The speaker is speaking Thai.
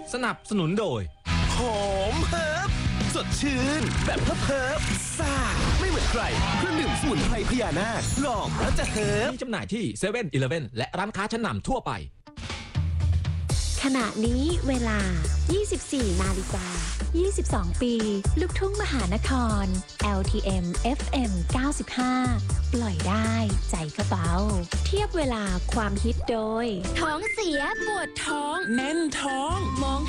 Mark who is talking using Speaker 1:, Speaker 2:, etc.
Speaker 1: สนับสนุนโดย
Speaker 2: หอมเฮิร์บสดชื่นแบบเฮิร์บซ่าไม่เหมือนใครเครื่องดื่มสมุนไพรพญานาคลองแล้วจะเฮิร์บ
Speaker 1: มีจำหน่ายที่เซเว่นอีเลฟเว่นและร้านค้าชั้นนำทั่วไป
Speaker 3: ขณะนี้เวลา 24 นาฬิกา 22 ปี ลูกทุ่งมหานคร LTM FM 95 ปล่อยได้ใจกระเป๋าเทียบเวลาความฮิตโดยท้องเสียปวดท้องแน่นท้องมอง